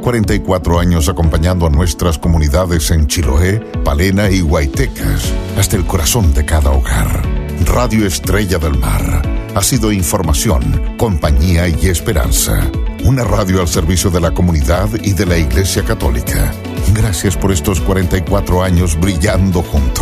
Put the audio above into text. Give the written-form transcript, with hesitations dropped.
44 años acompañando a nuestras comunidades en Chiloé, Palena y Huaytecas, hasta el corazón de cada hogar. Radio Estrella del Mar ha sido información, compañía y esperanza. Una radio al servicio de la comunidad y de la Iglesia Católica. Gracias por estos 44 años brillando juntos.